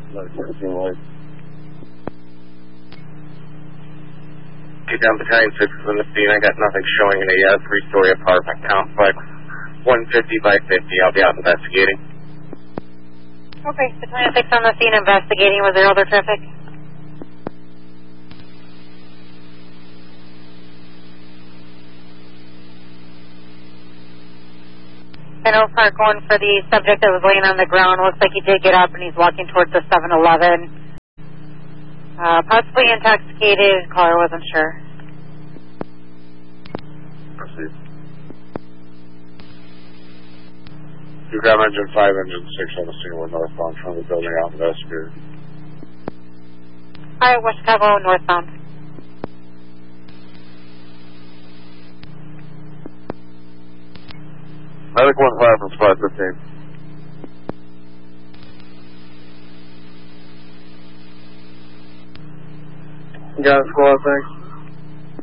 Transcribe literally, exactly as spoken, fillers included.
fifteen light. Get down battalion six on the scene. I got nothing showing in a uh, three-story apartment complex. one fifty by fifty. I'll be out investigating. Okay, battalion six on the scene investigating. Was there other traffic? I know Park going for the subject that was laying on the ground. Looks like he did get up and he's walking towards the seven eleven. Uh, possibly intoxicated. Caller wasn't sure. Proceed. You got engine five, engine six on the scene. We're northbound from the building out investigator. Alright, West Chicago, northbound. Medic one five from spot fifteen. Got it, squad, thanks.